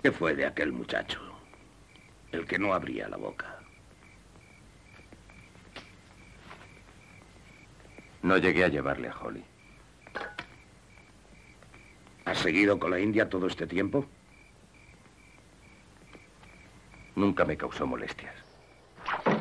¿Qué fue de aquel muchacho? El que no abría la boca. No llegué a llevarle a Holly. ¿Has seguido con la India todo este tiempo? Nunca me causó molestias.